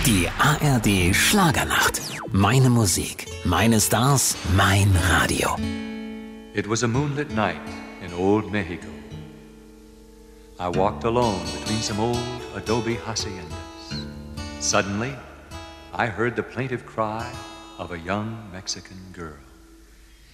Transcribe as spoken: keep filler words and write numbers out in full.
Die A R D Schlagernacht. Meine Musik, meine Stars, mein Radio. It was a moonlit night in old Mexico. I walked alone between some old adobe haciendas. Suddenly, I heard the plaintive cry of a young Mexican girl.